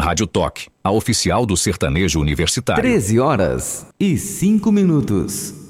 Rádio Toque, a oficial do sertanejo universitário. 13h05.